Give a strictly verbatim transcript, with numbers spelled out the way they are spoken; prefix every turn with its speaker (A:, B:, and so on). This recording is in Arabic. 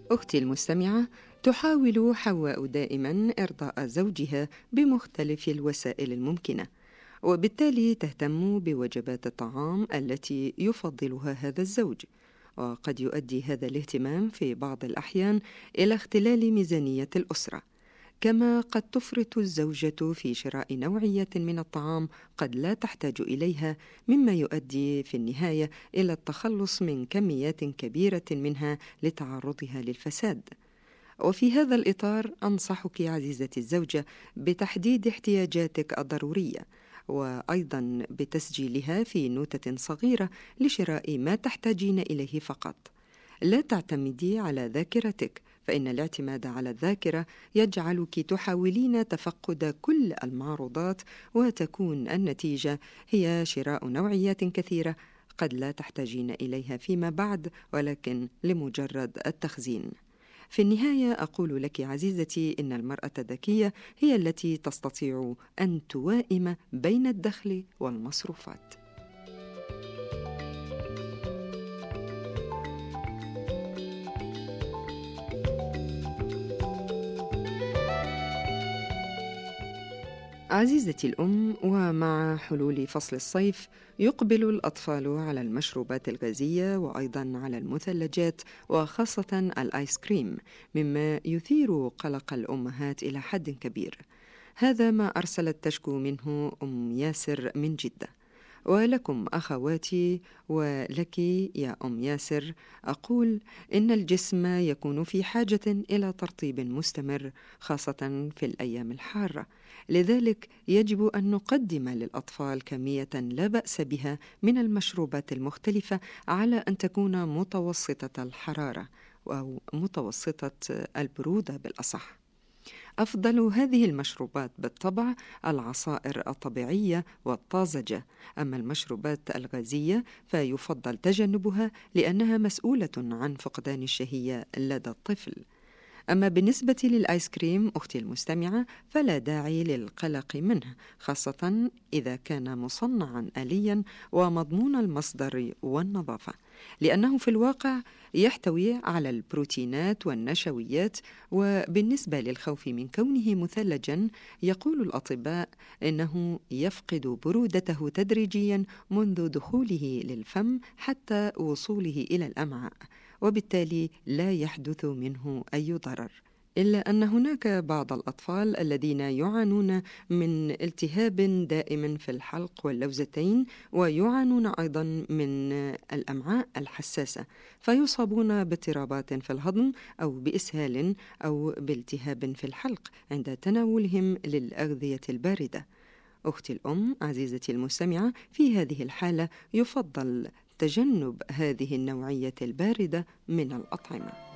A: أختي المستمعة، تحاول حواء دائما إرضاء زوجها بمختلف الوسائل الممكنة، وبالتالي تهتم بوجبات الطعام التي يفضلها هذا الزوج. وقد يؤدي هذا الاهتمام في بعض الأحيان إلى اختلال ميزانية الأسرة. كما قد تفرط الزوجة في شراء نوعية من الطعام قد لا تحتاج إليها، مما يؤدي في النهاية إلى التخلص من كميات كبيرة منها لتعرضها للفساد. وفي هذا الإطار أنصحك عزيزتي الزوجة بتحديد احتياجاتك الضرورية، وأيضا بتسجيلها في نوتة صغيرة لشراء ما تحتاجين إليه فقط. لا تعتمدي على ذاكرتك، فإن الاعتماد على الذاكرة يجعلك تحاولين تفقد كل المعروضات، وتكون النتيجة هي شراء نوعيات كثيرة قد لا تحتاجين إليها فيما بعد، ولكن لمجرد التخزين. في النهاية أقول لك عزيزتي إن المرأة الذكية هي التي تستطيع أن توائم بين الدخل والمصروفات. عزيزتي الأم، ومع حلول فصل الصيف يقبل الأطفال على المشروبات الغازية وأيضا على المثلجات، وخاصة الآيس كريم، مما يثير قلق الأمهات إلى حد كبير. هذا ما أرسلت تشكو منه أم ياسر من جدة. ولكم أخواتي ولك يا أم ياسر أقول إن الجسم يكون في حاجة إلى ترطيب مستمر، خاصة في الأيام الحارة. لذلك يجب أن نقدم للأطفال كمية لا بأس بها من المشروبات المختلفة، على أن تكون متوسطة الحرارة أو متوسطة البرودة بالأصح. أفضل هذه المشروبات بالطبع العصائر الطبيعية والطازجة، أما المشروبات الغازية فيفضل تجنبها لأنها مسؤولة عن فقدان الشهية لدى الطفل. أما بالنسبة للآيس كريم أختي المستمعة فلا داعي للقلق منه، خاصة إذا كان مصنعا آليا ومضمون المصدر والنظافة، لأنه في الواقع يحتوي على البروتينات والنشويات. وبالنسبة للخوف من كونه مثلجا، يقول الأطباء إنه يفقد برودته تدريجيا منذ دخوله للفم حتى وصوله إلى الأمعاء، وبالتالي لا يحدث منه أي ضرر. إلا أن هناك بعض الأطفال الذين يعانون من التهاب دائم في الحلق واللوزتين، ويعانون أيضا من الأمعاء الحساسة، فيصابون باضطرابات في الهضم أو بإسهال أو بالتهاب في الحلق عند تناولهم للأغذية الباردة. أختي الأم عزيزتي المستمعة، في هذه الحالة يفضل تجنب هذه النوعية الباردة من الأطعمة.